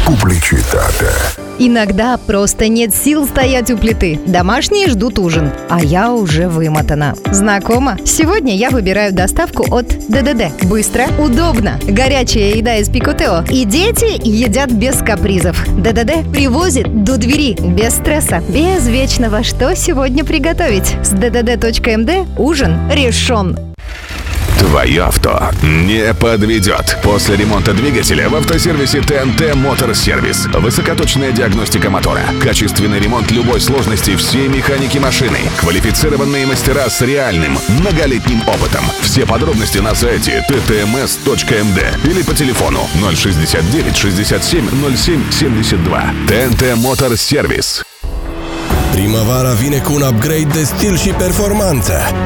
Публicitate. Иногда просто нет сил стоять у плиты. Домашние ждут ужин, а я уже вымотана. Знакомо? Сегодня я выбираю доставку от ДДД. Быстро, удобно. Горячая еда из Пикотео. И дети едят без капризов. ДДД привозит до двери. Без стресса. Без вечного «что сегодня приготовить». С ddd.md ужин решен. Твое авто не подведет. После ремонта двигателя в автосервисе ТНТ Мотор Сервис. Высокоточная диагностика мотора. Качественный ремонт любой сложности всей механики машины. Квалифицированные мастера с реальным многолетним опытом. Все подробности на сайте ttms.md или по телефону 069 67 07 72. ТНТ Мотор Сервис. Primăvara vine cu un upgrade de stil și performanță.